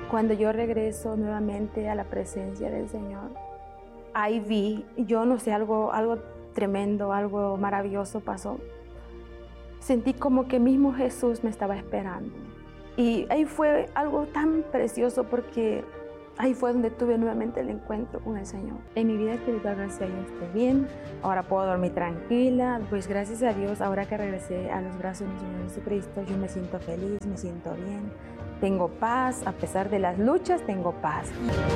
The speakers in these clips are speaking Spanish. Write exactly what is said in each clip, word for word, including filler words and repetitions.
Cuando yo regreso nuevamente a la presencia del Señor, ahí vi, yo no sé, algo, algo tremendo, algo maravilloso pasó. Sentí como que mismo Jesús me estaba esperando. Y ahí fue algo tan precioso porque ahí fue donde tuve nuevamente el encuentro con el Señor. En mi vida espiritual, gracias a Dios, estoy bien. Ahora puedo dormir tranquila. Pues gracias a Dios, ahora que regresé a los brazos de mi Señor Jesucristo, yo me siento feliz, me siento bien. Tengo paz, a pesar de las luchas, tengo paz.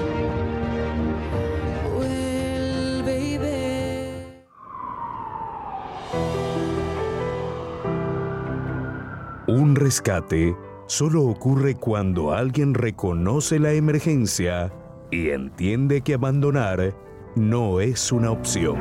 Un rescate solo ocurre cuando alguien reconoce la emergencia y entiende que abandonar no es una opción.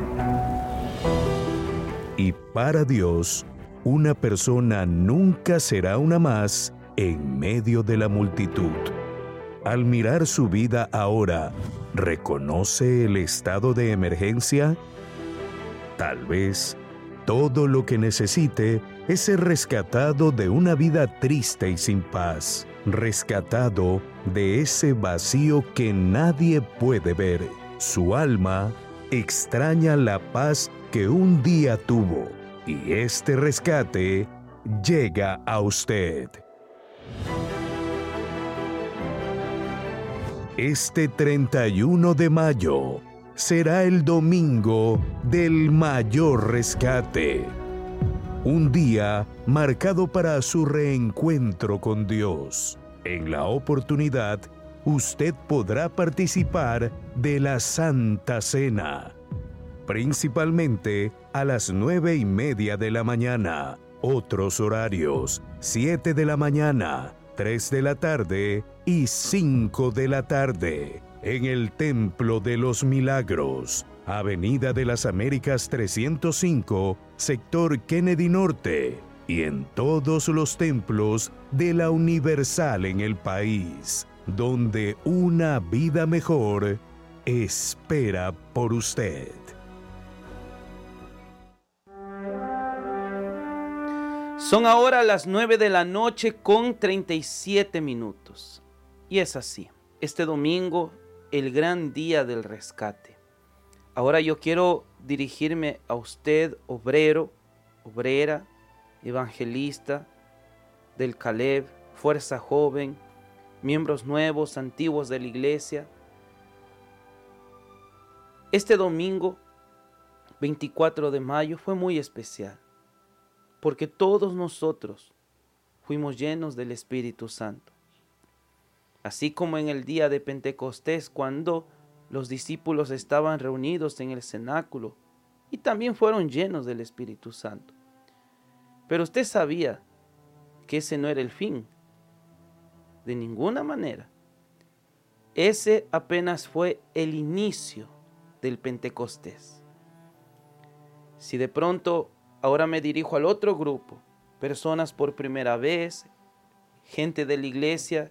Y para Dios, una persona nunca será una más en medio de la multitud. Al mirar su vida ahora, ¿reconoce el estado de emergencia? Tal vez todo lo que necesite es ser rescatado de una vida triste y sin paz, rescatado de ese vacío que nadie puede ver. Su alma extraña la paz que un día tuvo, y este rescate llega a usted. Este treinta y uno de mayo será el domingo del mayor rescate. Un día marcado para su reencuentro con Dios. En la oportunidad, usted podrá participar de la Santa Cena, principalmente a las nueve y media de la mañana. Otros horarios: siete de la mañana, tres de la tarde y cinco de la tarde. En el Templo de los Milagros, Avenida de las Américas trescientos cinco, sector Kennedy Norte, y en todos los templos de la Universal en el país, donde una vida mejor espera por usted. Son ahora las nueve de la noche con treinta y siete minutos. Y es así, este domingo, el gran día del rescate. Ahora yo quiero dirigirme a usted, obrero, obrera, evangelista del Caleb, Fuerza Joven, miembros nuevos, antiguos de la iglesia. Este domingo, veinticuatro de mayo, fue muy especial, porque todos nosotros fuimos llenos del Espíritu Santo. Así como en el día de Pentecostés, cuando los discípulos estaban reunidos en el cenáculo y también fueron llenos del Espíritu Santo. Pero usted sabía que ese no era el fin, de ninguna manera. Ese apenas fue el inicio del Pentecostés. Si de pronto ahora me dirijo al otro grupo, personas por primera vez, gente de la iglesia,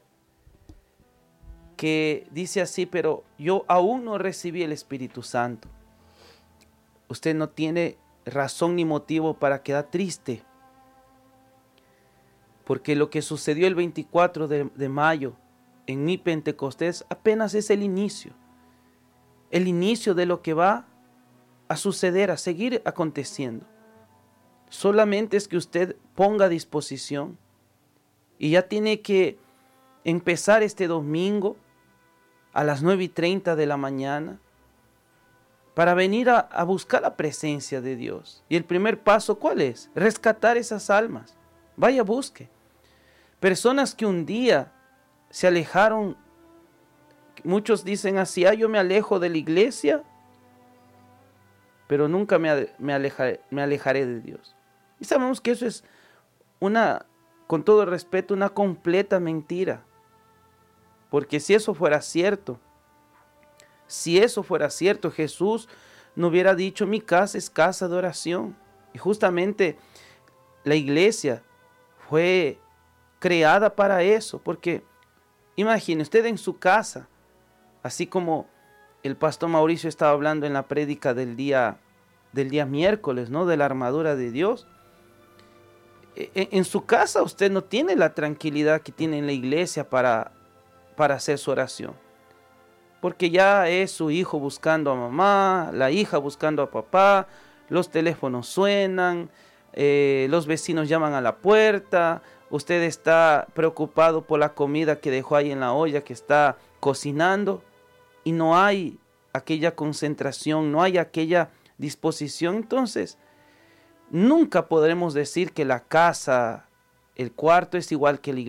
que dice así: pero yo aún no recibí el Espíritu Santo. Usted no tiene razón ni motivo para quedar triste, porque lo que sucedió el veinticuatro de, de mayo en mi Pentecostés apenas es el inicio, el inicio de lo que va a suceder, a seguir aconteciendo. Solamente es que usted ponga a disposición, y ya tiene que empezar este domingo a las nueve y treinta de la mañana para venir a, a buscar la presencia de Dios. Y el primer paso, ¿cuál es? Rescatar esas almas. Vaya, busque. Personas que un día se alejaron, muchos dicen así: ah, yo me alejo de la iglesia, pero nunca me, me, alejaré, me alejaré de Dios. Y sabemos que eso es una, con todo respeto, una completa mentira. Porque si eso fuera cierto, si eso fuera cierto, Jesús no hubiera dicho: mi casa es casa de oración. Y justamente la iglesia fue creada para eso, porque imagine usted en su casa, así como el pastor Mauricio estaba hablando en la prédica del día, del día miércoles, ¿no? De la armadura de Dios. En, en su casa usted no tiene la tranquilidad que tiene en la iglesia para para hacer su oración. Porque ya es su hijo buscando a mamá, la hija buscando a papá, los teléfonos suenan, eh, los vecinos llaman a la puerta, usted está preocupado por la comida que dejó ahí en la olla que está cocinando y no hay aquella concentración, no hay aquella disposición. Entonces, nunca podremos decir que la casa, el cuarto es igual que la iglesia.